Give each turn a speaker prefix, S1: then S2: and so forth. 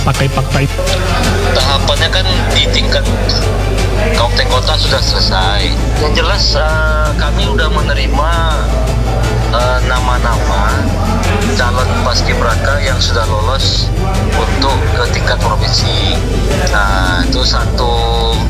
S1: partai-partai.
S2: Tahapannya kan di tingkat kabupaten kota sudah selesai. Yang jelas kami udah menerima nama-nama calon paskibraka yang sudah lolos untuk ke tingkat provinsi. Nah, itu satu